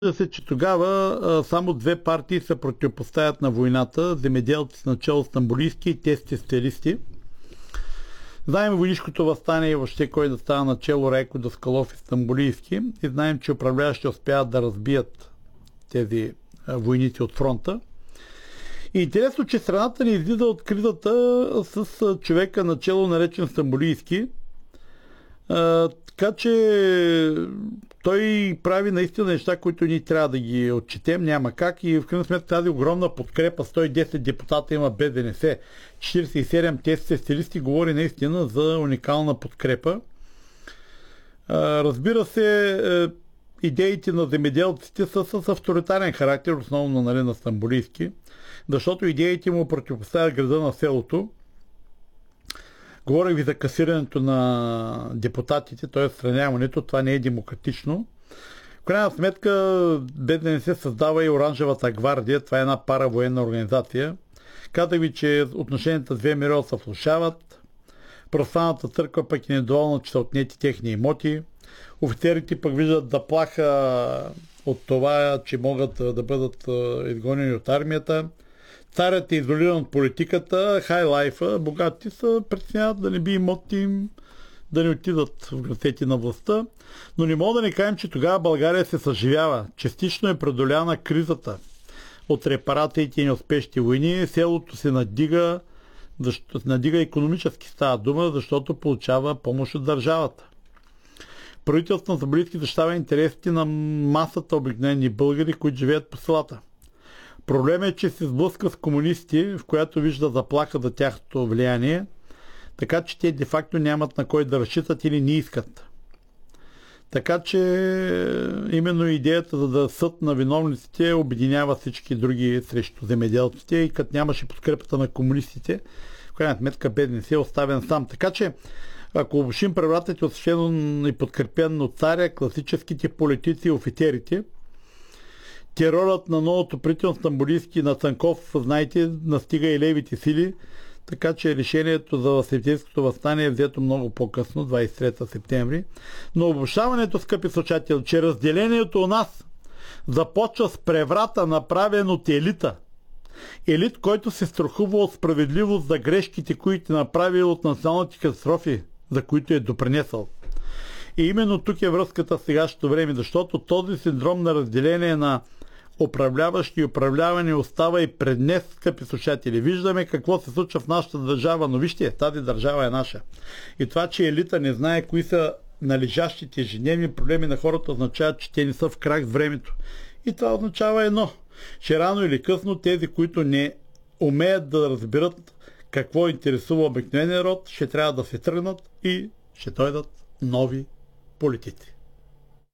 се, че тогава само две партии се противопоставят на войната, земеделци начало стамбулийски и те социалисти. Знаем войнишкото въстание и въобще кой да става начало Райко Даскалов и Стамбулийски и знаем, че управляващи успяват да разбият тези войници от фронта. И интересно, че страната ни излиза от кризата с човека начало наречен Стамбулийски. Така че той прави наистина неща, които ние трябва да ги отчетем, няма как. И в крайна сметка тази огромна подкрепа, 110 депутата има без ДНС, 47 те социалисти, говори наистина за уникална подкрепа. Разбира се, идеите на земеделците са с авторитарен характер, основно на Стамбулийски, защото идеите му противопоставят града на селото. Говорих ви за касирането на депутатите, т.е. страняването, това не е демократично. В крайна сметка, без да не се създава и Оранжевата гвардия, това е една паравоенна организация. Казах ви, че отношенията с ВМРО се влошават, православната църква пък е недоволна, че са отнети техни имоти, офицерите пък виждат заплаха от това, че могат да бъдат изгонени от армията. Царят е изолиран от политиката, хай лайфа, богати са, преценяват да не би имоти им да не отидат в ръцете на властта. Но не мога да не кажем, че тогава България се съживява. Частично е преодоляна кризата от репарациите и неуспешните войни. Селото се надига икономически става дума, защото получава помощ от държавата. Правителството на Стамбулийски защитава интересите на масата обикновени българи, които живеят по селата. Проблемът е, че се сблъска с комунисти, в която вижда заплаха за тяхното влияние, така че те де-факто нямат на кой да разчитат или не искат. Така че именно идеята за да съд на виновниците обединява всички други срещу земеделците и като нямаше подкрепата на комунистите, в крайна сметка БДНС е оставен сам. Така че ако обобщим превратът е осъществен и подкрепен от царя, класическите политици и офицерите, терорът на новото правителство Стамбулийски на Цанков, знаете, настига и левите сили, така че решението за септемврийското въстание е взето много по-късно, 23 септември. Но обобщаването, скъпи слушатели, че разделението у нас започва с преврата, направен от елита. Елит, който се страхува от справедливост за грешките, които е направил от националните катастрофи, за които е допринесъл. И именно тук е връзката в сегашното време, защото този синдром на разделение на управляващи и управлявани остава и пред днес, скъпи слушатели. Виждаме какво се случва в нашата държава, но вижте, тази държава е наша. И това, че елита не знае кои са належащите ежедневни проблеми на хората, означава, че те не са в крак с времето. И това означава едно, че рано или късно тези, които не умеят да разберат какво интересува обикновения род, ще трябва да се тръгнат и ще дойдат нови политици.